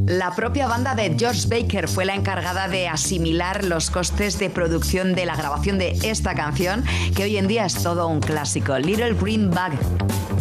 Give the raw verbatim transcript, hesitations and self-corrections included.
La propia banda de George Baker fue la encargada de asimilar los costes de producción de la grabación de esta canción, que hoy en día es todo un clásico, Little Green Bag.